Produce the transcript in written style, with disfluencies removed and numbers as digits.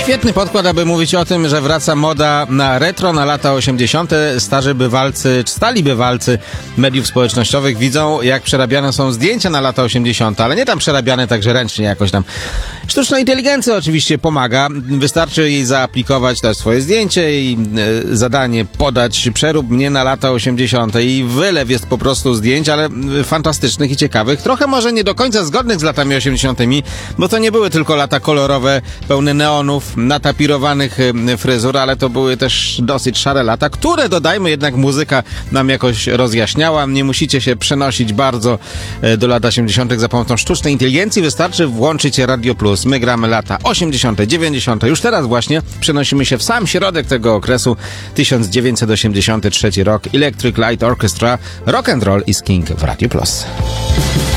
Świetny podkład, aby mówić o tym, że wraca moda na retro, na lata 80. Stali bywalcy mediów społecznościowych widzą, jak przerabiane są zdjęcia na lata 80., ale nie tam przerabiane także ręcznie jakoś tam. Sztuczna inteligencja oczywiście pomaga. Wystarczy jej zaaplikować też swoje zdjęcie i zadanie podać przerób mnie na lata 80. i wylew jest po prostu zdjęć, ale fantastycznych i ciekawych. Trochę może nie do końca zgodnych z latami 80., bo to nie były tylko lata kolorowe, pełne neonów, natapirowanych fryzur, ale to były też dosyć szare lata, które, dodajmy, jednak muzyka nam jakoś rozjaśniała. Nie musicie się przenosić bardzo do lat 80. za pomocą sztucznej inteligencji. Wystarczy włączyć Radio Plus. My gramy lata 80., 90. Już teraz właśnie przenosimy się w sam środek tego okresu. 1983 rok. Electric Light Orchestra. Rock and Roll is King w Radio Plus.